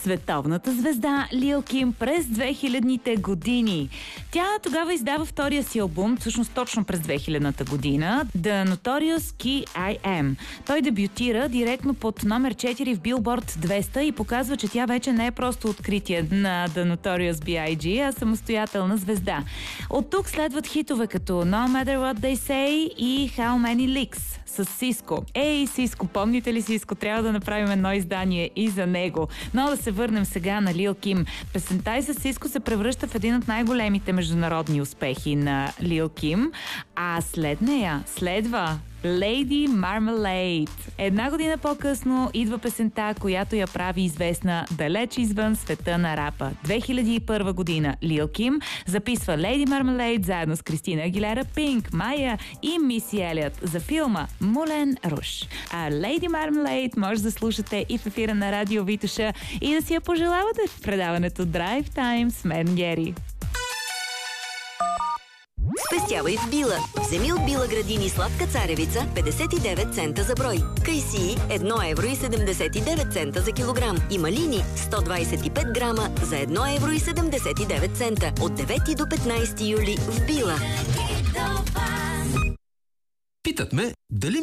Световната звезда Лил Ким през 2000-те години. Тя тогава издава втория си албум, всъщност точно през 2000-та година, The Notorious K.I.M. Той дебютира директно под номер 4 в Billboard 200 и показва, че тя вече не е просто откритие на The Notorious B.I.G., а самостоятелна звезда. От тук следват хитове като No Matter What They Say и How Many Licks с Сиско. Ей, Сиско, помните ли Сиско? Трябва да направим едно издание и за него. Но да се върнем сега на Лил Ким. Песента с Сиско се превръща в един от най-големите международни успехи на Лил Ким, а след нея следва Lady Marmalade. Една година по-късно идва песента, която я прави известна далеч извън света на рапа. 2001 година Лил Ким записва Lady Marmalade заедно с Кристина Агилера, Пинк, Майя и Миси Елиот за филма Мулен Руж. А Lady Marmalade може да слушате и в ефира на Радио Витоша и да си я пожелавате в предаването Drive Time с мен Гери. Спестявай в Била. Вземи от Била градини сладка царевица 59 цента за брой. Кайсии 1 евро и 79 цента за килограм. И малини 125 грама за 1 евро и 79 цента. От 9 до 15 юли в Била. Питат ме дали